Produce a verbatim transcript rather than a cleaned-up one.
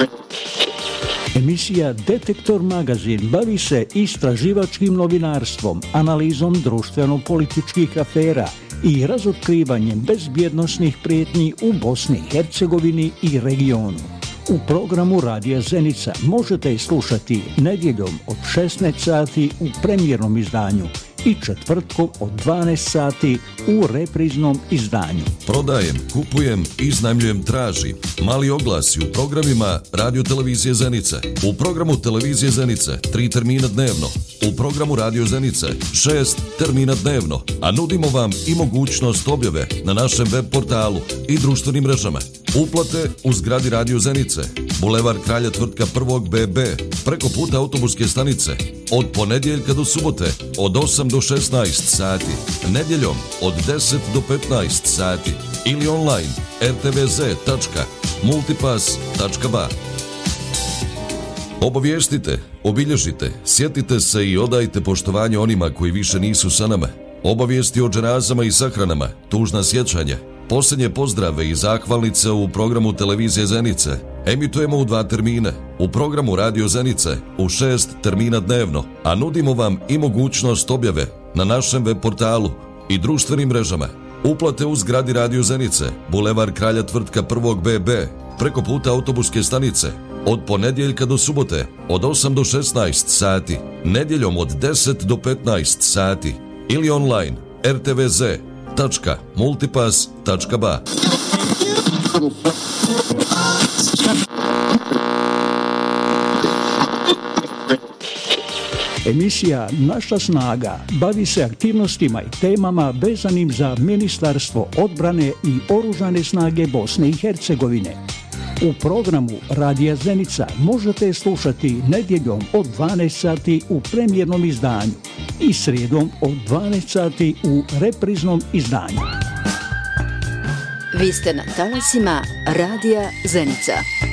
Emisija Detektor magazin bavi se istraživačkim novinarstvom, analizom društveno-političkih afera i razotkrivanjem bezbjednosnih prijetnji u Bosni i Hercegovini i regionu. U programu Radija Zenica možete slušati nedjeljom od šesnaest sati u premijernom izdanju i četvrtkom od dvanaest sati u repriznom izdanju. Prodajem, kupujem, iznajmljujem, tražim. Mali oglasi u programima Radio Televizije Zenice. U programu Televizije Zenice tri termina dnevno. U programu Radio Zenice šest termina dnevno. A nudimo vam i mogućnost objave na našem web portalu i društvenim mrežama. Uplate u zgradi Radio Zenice, Bulevar Kralja Tvrtka prvog B B, preko puta autobuske stanice, od ponedjeljka do subote, od osam do šesnaest sati, nedjeljom od deset do petnaest sati ili online er te ve ze tačka multipass tačka ba. Obavijestite, obilježite, sjetite se i odajte poštovanje onima koji više nisu sa nama. Obavijesti o dženazama i sahranama, tužna sjećanja, posljednje pozdrave i zahvalnice u programu Televizije Zenice emitujemo u dva termina. U programu Radio Zenice u šest termina dnevno, a nudimo vam i mogućnost objave na našem web portalu i društvenim mrežama. Uplate u zgradi Radio Zenice, Bulevar Kralja Tvrtka prvog B B, preko puta autobuske stanice, od ponedjeljka do subote, od osam do šesnaest sati, nedjeljom od deset do petnaest sati ili online er te ve ze tačka multipass tačka ba. Emisija Naša snaga bavi se aktivnostima i temama vezanim za Ministarstvo odbrane i Oružane snage Bosne i Hercegovine. U programu Radija Zenica možete slušati nedjeljom od dvanaest sati u premijernom izdanju i srijedom od dvanaest sati u repriznom izdanju. Vi ste na talasima Radija Zenica.